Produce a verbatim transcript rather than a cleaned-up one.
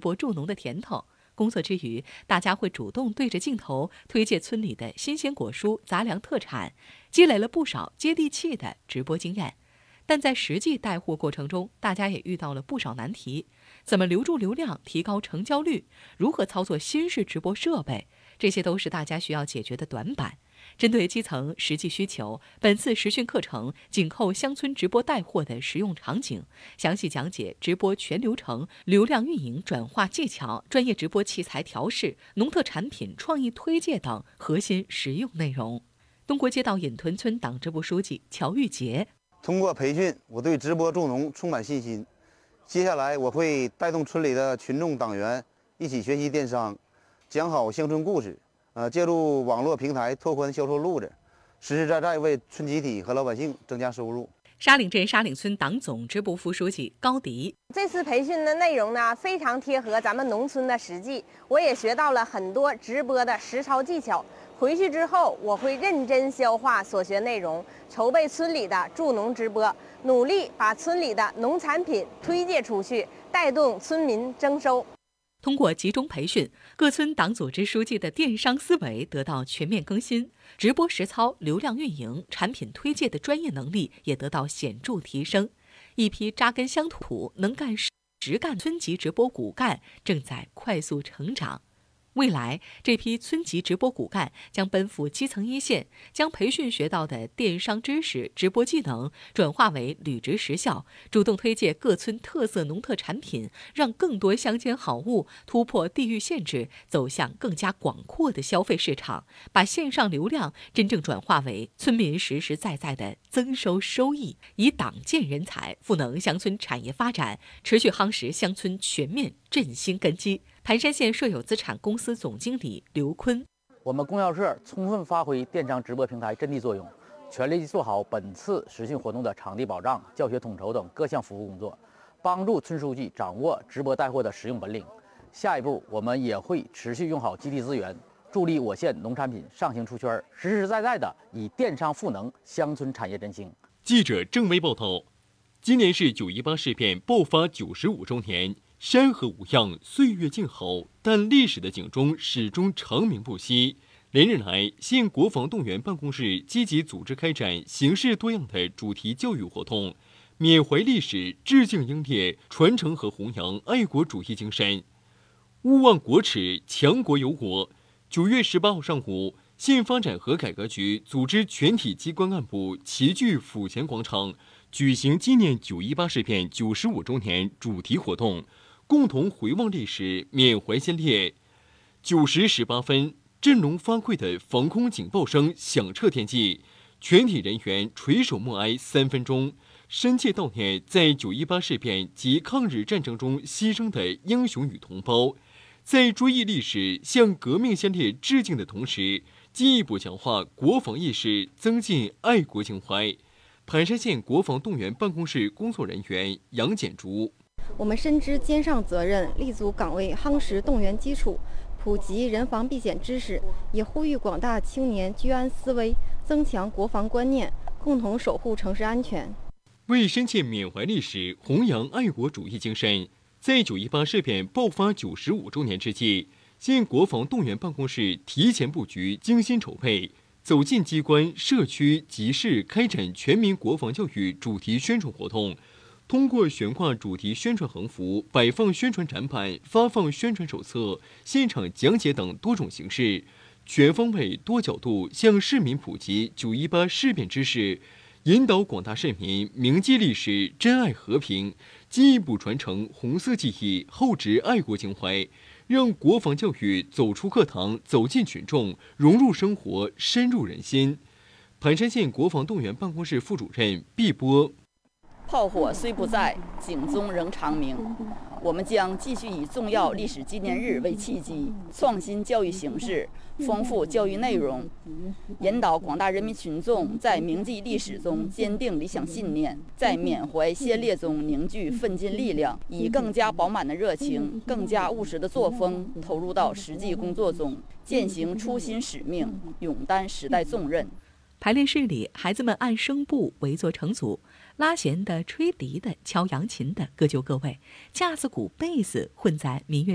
播助农的甜头。工作之余，大家会主动对着镜头推介村里的新鲜果蔬、杂粮特产，积累了不少接地气的直播经验。但在实际带货过程中，大家也遇到了不少难题：怎么留住流量、提高成交率？如何操作新式直播设备？这些都是大家需要解决的短板。针对基层实际需求，本次实训课程紧扣乡村直播带货的实用场景，详细讲解直播全流程、流量运营转化技巧、专业直播器材调试、农特产品创意推介等核心实用内容。东国街道引屯村党支部书记乔玉杰： 通过培训，我对直播助农充满信心。接下来，我会带动村里的群众党员一起学习电商，讲好乡村故事。呃，借助网络平台拓宽销售路子，实实在在为村集体和老百姓增加收入。 沙岭镇沙岭村党总支部副书记高迪： 这次培训的内容呢，非常贴合咱们农村的实际，我也学到了很多直播的实操技巧。回去之后，我会认真消化所学内容，筹备村里的助农直播，努力把村里的农产品推介出去，带动村民增收。 通过集中培训，各村党组织书记的电商思维得到全面更新，直播实操、流量运营、产品推介的专业能力也得到显著提升。一批扎根乡土、能干实干村级直播骨干正在快速成长。未来，这批村级直播骨干将奔赴基层一线，将培训学到的电商知识、直播技能转化为履职实效，主动推介各村特色农特产品，让更多乡间好物突破地域限制，走向更加广阔的消费市场，把线上流量真正转化为村民实实在在的增收收益，以党建人才，赋能乡村产业发展，持续夯实乡村全面振兴根基。盘山县社有资产公司总经理刘坤： 我们供销社充分发挥电商直播平台阵地作用，全力做好本次实训活动的场地保障、教学统筹等各项服务工作，帮助村书记掌握直播带货的实用本领。下一步，我们也会持续用好基地资源，助力我县农产品上行出圈，实实在在的以电商赋能乡村产业振兴。 记者郑微报道，今年是九一八事变爆发九十五周年。山河无恙，岁月静好，但历史的警钟始终长鸣不息。连日来，县国防动员办公室积极组织开展形式多样的主题教育活动，缅怀历史，致敬英烈，传承和弘扬爱国主义精神。勿忘国耻，强国有我。九月十八号上午，县发展和改革局组织全体机关干部齐聚府前广场，举行纪念九一八事变九十五周年主题活动。共同回望历史，缅怀先烈。九时十八分，振聋发聩的防空警报声响彻天际，全体人员垂首默哀三分钟，深切悼念在九一八事变及抗日战争中牺牲的英雄与同胞。在追忆历史、向革命先烈致敬的同时，进一步强化国防意识，增进爱国情怀。盘山县国防动员办公室工作人员杨简竹： 我们深知肩上责任，立足岗位，夯实动员基础，普及人防避险知识，也呼吁广大青年居安思危，增强国防观念，共同守护城市安全。 为深切缅怀历史，弘扬爱国主义精神，在九一八事变爆发九十五周年之际，县国防动员办公室提前布局，精心筹备，走进机关、社区、集市，开展全民国防教育主题宣传活动。通过悬挂主题宣传横幅、摆放宣传展板、发放宣传手册、现场讲解等多种形式，全方位、多角度向市民普及九一八事变知识，引导广大市民铭记历史、珍爱和平，进一步传承红色记忆、厚植爱国情怀，让国防教育走出课堂、走进群众，融入生活、深入人心。盘山县国防动员办公室副主任毕波： 炮火虽不在，警钟仍长鸣。我们将继续以重要历史纪念日为契机，创新教育形式，丰富教育内容，引导广大人民群众在铭记历史中坚定理想信念，在缅怀先烈中凝聚奋进力量，以更加饱满的热情、更加务实的作风投入到实际工作中，践行初心使命，勇担时代重任。 排练室里，孩子们按声部围坐成组，拉弦的、吹笛的、敲扬琴的各就各位，架子鼓、贝斯混在民乐